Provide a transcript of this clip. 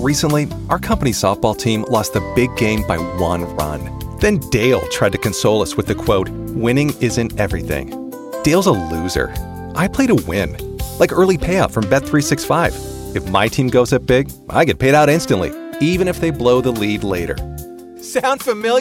Recently, our company softball team lost the big game by 1 run. Then Dale tried to console us with the quote, "Winning isn't everything." Dale's a loser. I play to win. Like early payout from Bet365. If my team goes up big, I get paid out instantly, even if they blow the lead later. Sound familiar?